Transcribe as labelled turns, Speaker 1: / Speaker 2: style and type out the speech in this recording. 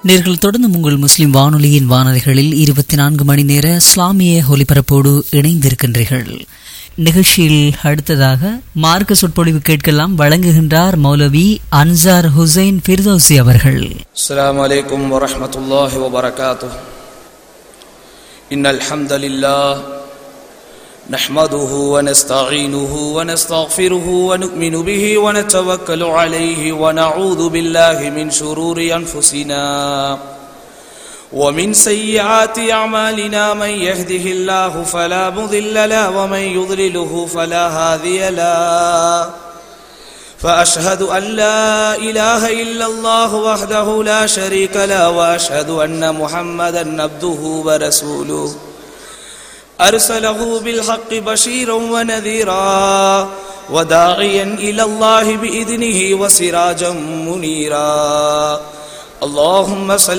Speaker 1: நேர்கள் தொடர்ந்து உங்கள் முஸ்லிம் வானொலியின் வானொலிகளில் 24 மணி நேர இஸ்லாமிய ஒலிபரப்போடு இணைந்திருக்கின்றீர்கள். நிகழ்ச்சியில் அடுத்ததாக மார்க்க சொற்பொழிவு கேட்கலாம். வழங்குகின்றார் மௌலவி அன்சார் ஹுசைன் ஃபிர்தௌசி அவர்கள்.
Speaker 2: அஸ்ஸலாமு அலைக்கும் வரஹ்மத்துல்லாஹி வபரகாத்துஹு. இன்னல் ஹம்தலில்லாஹ் நஹ்மதுஹு வ நஸ்தஈனுஹு வ நஸ்தக்ஃபிருஹு வ நு'மினு பிஹி வ நதவக்கலு அலைஹி வ நஊது பில்லாஹி மின் ஷுரூரி அன்ஃபுஸினா வ மின் ஸய்யிஆத்தி அஅமாலினா மன் யஹ்திஹில்லாஹு ஃபலா முضில்ல லஹு வ மன் யுضللஹு ஃபலா ஹாதிய லஹு. فأشهد أن لا إله إلا الله وحده لا شريك له وأشهد أن محمدا عبده ورسوله أرسله بالحق بشيرا ونذيرا وداعيا إلى الله بإذنه وسراجا منيرا. اللهم صل